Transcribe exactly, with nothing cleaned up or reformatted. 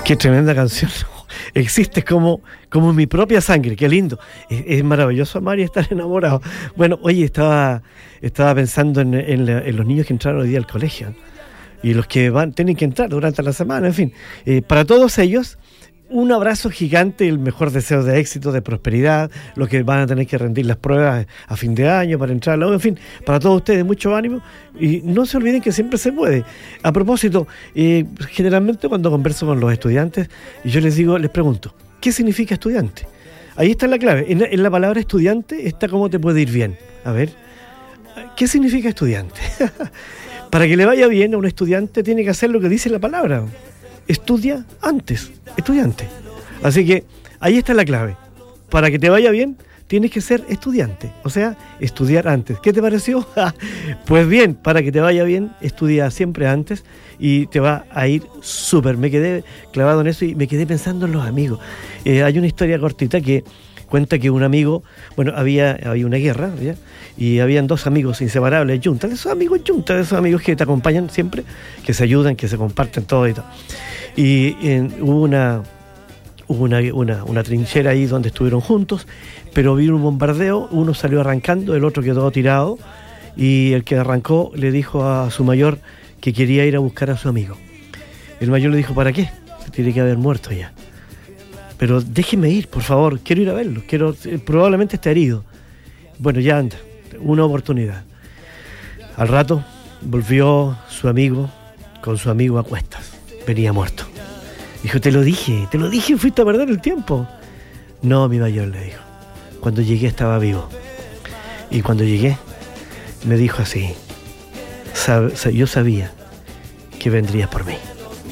Qué tremenda canción. Existes como, como mi propia sangre, qué lindo. Es, es maravilloso amar y estar enamorado. Bueno, oye, estaba, estaba pensando en, en, la, en los niños que entraron hoy día al colegio y los que van tienen que entrar durante la semana, en fin. Eh, para todos ellos, un abrazo gigante, el mejor deseo de éxito, de prosperidad, los que van a tener que rendir las pruebas a fin de año para entrar a la U, en fin, para todos ustedes mucho ánimo y no se olviden que siempre se puede. A propósito, eh, generalmente cuando converso con los estudiantes, yo les digo, les pregunto, ¿qué significa estudiante? Ahí está la clave, en la, en la palabra estudiante está cómo te puede ir bien. A ver, ¿qué significa estudiante? Para que le vaya bien a un estudiante tiene que hacer lo que dice la palabra. Estudia antes, estudiante. Así que ahí está la clave. Para que te vaya bien, tienes que ser estudiante. O sea, estudiar antes. ¿Qué te pareció? Pues bien, para que te vaya bien, estudia siempre antes y te va a ir súper. Me quedé clavado en eso y me quedé pensando en los amigos. Eh, hay una historia cortita que cuenta que un amigo, bueno, había, había una guerra, ¿ya? Y habían dos amigos inseparables, juntas, de esos amigos juntas, de esos amigos que te acompañan siempre, que se ayudan, que se comparten todo y todo. Y en, hubo una hubo una, una, una trinchera ahí donde estuvieron juntos, pero vino un bombardeo, uno salió arrancando, el otro quedó tirado, y el que arrancó le dijo a su mayor que quería ir a buscar a su amigo. El mayor le dijo, ¿para qué? Tiene que haber muerto ya. Pero déjeme ir, por favor, quiero ir a verlo, quiero, probablemente esté herido. Bueno, ya anda, una oportunidad. Al rato volvió su amigo con su amigo a cuestas. Venía muerto. Dijo, te lo dije, te lo dije, fuiste a perder el tiempo. No, mi mayor, le dijo. Cuando llegué estaba vivo. Y cuando llegué, me dijo así, Sab- yo sabía que vendrías por mí.